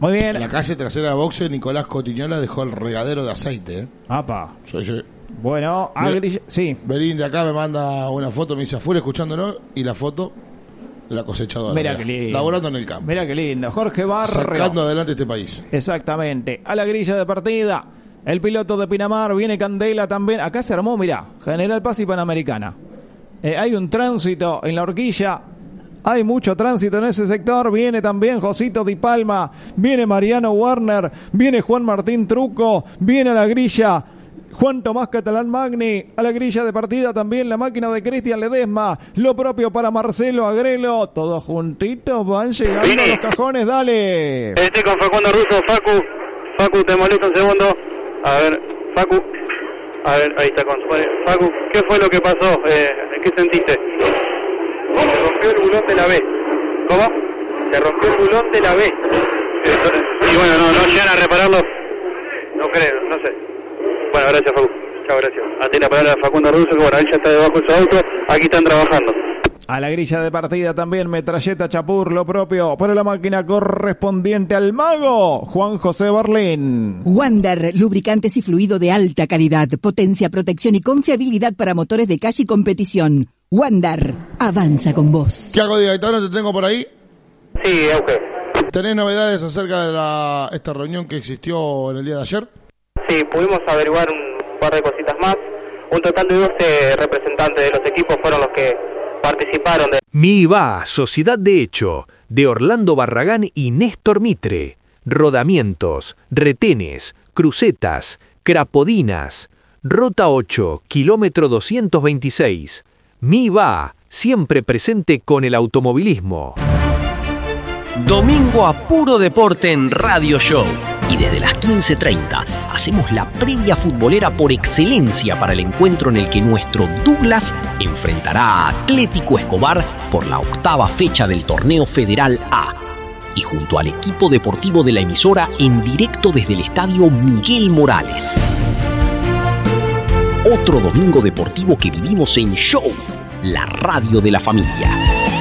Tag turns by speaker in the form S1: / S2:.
S1: Muy bien.
S2: En la calle trasera de boxe, Nicolás Cotiñola dejó el regadero de aceite.
S1: Apa.
S2: Sí.
S1: Bueno, sí.
S2: Berín de acá me manda una foto, me dice afuera escuchándonos, y la foto de la cosechadora.
S1: Mira qué lindo.
S2: Laborando en el campo.
S1: Mira qué lindo. Jorge Barrio.
S2: Sacando adelante este país.
S1: Exactamente. A la grilla de partida. El piloto de Pinamar, viene Candela también. Acá se armó, mirá, General Paz y Panamericana. Hay un tránsito en la horquilla. Hay mucho tránsito en ese sector. Viene también Josito Di Palma. Viene Mariano Warner. Viene Juan Martín Truco. Viene a la grilla Juan Tomás Catalán Magni. A la grilla de partida también la máquina de Cristian Ledesma. Lo propio para Marcelo Agrelo. Todos juntitos van llegando a los cajones. Dale.
S3: Estoy con Facundo Russo. Facu, te molesto un segundo. A ver, Facu. A ver, ahí está con Facu. ¿Qué fue lo que pasó? ¿Qué sentiste? Se rompió el bulón de la B. ¿Cómo? Se rompió el bulón de la B. Y bueno, no llegan a repararlo. No creo, no sé. Bueno, gracias, Facu. Chao, gracias. Ante la palabra de Facundo Russo, que bueno, él ya está debajo de su auto. Aquí están trabajando.
S1: A la grilla de partida también Metralleta Chapur, lo propio para la máquina correspondiente al mago, Juan José Barlín.
S4: Wander, lubricantes y fluido de alta calidad, potencia, protección y confiabilidad para motores de calle y competición. Wander, avanza con vos.
S2: ¿Qué hago, Gaetano? ¿Te tengo por ahí?
S3: Sí, Auge.
S2: ¿Tenés novedades acerca de esta reunión que existió en el día de ayer?
S3: Sí, pudimos averiguar un par de cositas más. Un total de 12 representantes de los equipos fueron los que participaron de...
S5: MIVA, Sociedad de Hecho, de Orlando Barragán y Néstor Mitre. Rodamientos, retenes, crucetas, crapodinas. Rota 8, kilómetro 226. MIVA, siempre presente con el automovilismo.
S6: Domingo a puro deporte en Radio Show. Y desde las 15:30 hacemos la previa futbolera por excelencia para el encuentro en el que nuestro Douglas enfrentará a Atlético Escobar por la 8ª fecha del Torneo Federal A. Y junto al equipo deportivo de la emisora en directo desde el Estadio Miguel Morales. Otro domingo deportivo que vivimos en Show, la radio de la familia.